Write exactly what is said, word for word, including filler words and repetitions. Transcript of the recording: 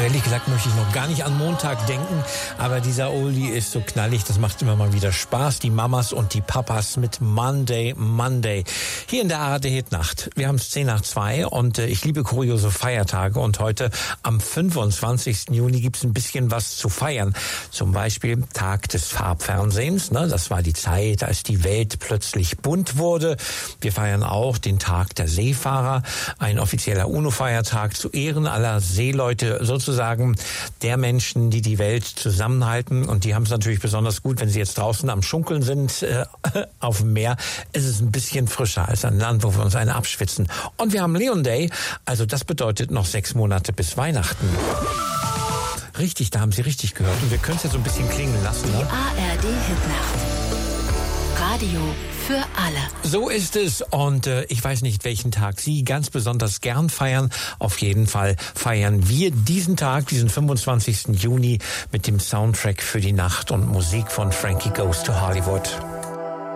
ehrlich gesagt möchte ich noch gar nicht an Montag denken, aber dieser Oldie ist so knallig, das macht immer mal wieder Spaß. Die Mamas und die Papas mit Monday, Monday. Hier in der A R D-Hitnacht. Wir haben es zehn nach zwei und äh, ich liebe kuriose Feiertage und heute am fünfundzwanzigsten Juni gibt es ein bisschen was zu feiern. Zum Beispiel Tag des Farbfernsehens. Ne? Das war die Zeit, als die Welt plötzlich bunt wurde. Wir feiern auch den Tag der Seefahrer, ein offizieller UNO-Feiertag zu Ehren aller Seeleute, sozusagen der Menschen, die die Welt zusammenhalten. Und die haben es natürlich besonders gut, wenn sie jetzt draußen am Schunkeln sind, äh, auf dem Meer. Es ist ein bisschen frischer als ein Land, wo wir uns eine abschwitzen. Und wir haben Leon Day, also das bedeutet noch sechs Monate bis Weihnachten. Richtig, da haben Sie richtig gehört. Und wir können es ja so ein bisschen klingeln lassen. Ne? Die A R D-Hitnacht. Radio für alle. So ist es und äh, ich weiß nicht, welchen Tag Sie ganz besonders gern feiern. Auf jeden Fall feiern wir diesen Tag, diesen fünfundzwanzigsten Juni mit dem Soundtrack für die Nacht und Musik von Frankie Goes to Hollywood.